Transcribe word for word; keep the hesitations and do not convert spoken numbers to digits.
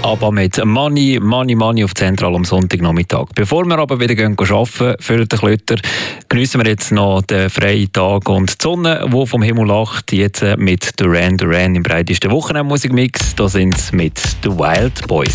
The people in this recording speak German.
aber mit Money, Money, Money auf Zentral am Sonntagnachmittag. Bevor wir aber wieder gehen arbeiten für den Klötter, geniessen wir jetzt noch den freien Tag und die Sonne, die vom Himmel lacht. Jetzt mit Duran Duran im breitesten Wochenendmusikmix. Da sind sie mit The Wild Boys.